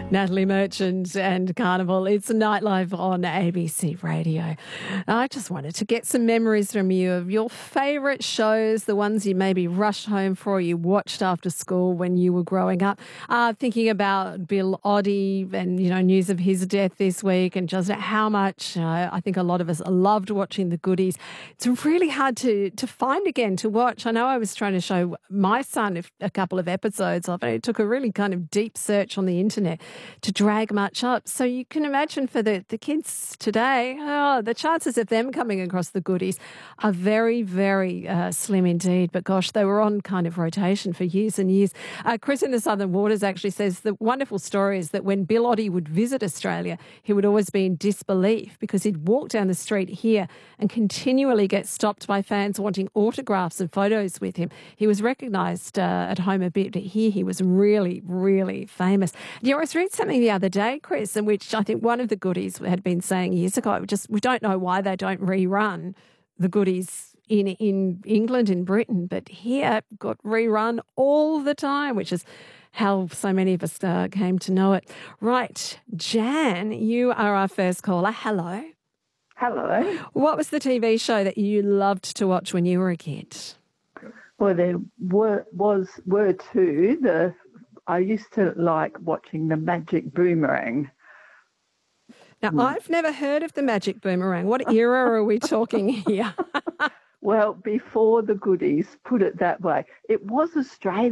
Natalie Merchant and Carnival. It's Nightlife on ABC Radio. I just wanted to get some memories from you of your favourite shows, the ones you maybe rushed home for, you watched after school when you were growing up. Thinking about Bill Oddie and, news of his death this week and just how much I think a lot of us loved watching The Goodies. It's really hard to find again, to watch. I know I was trying to show my son a couple of episodes of it. It took a really kind of deep search on the internet to drag much up. So you can imagine for the kids today, the chances of them coming across The Goodies are very, very slim indeed. But gosh, they were on kind of rotation for years and years. Chris in the Southern Waters actually says the wonderful story is that when Bill Oddie would visit Australia, he would always be in disbelief because he'd walk down the street here and continually get stopped by fans wanting autographs and photos with him. He was recognised at home a bit, but here he was really, really famous. I was reading something the other day, Chris, in which I think one of the Goodies had been saying years ago, we don't know why they don't rerun The Goodies in England, in Britain, but here got rerun all the time, which is how so many of us came to know it. Right, Jan, you are our first caller. Hello. Hello. What was the TV show that you loved to watch when you were a kid? Well, there were two. I used to like watching The Magic Boomerang. Now, I've never heard of The Magic Boomerang. What era are we talking here? Well, before The Goodies, put it that way. It was Australian.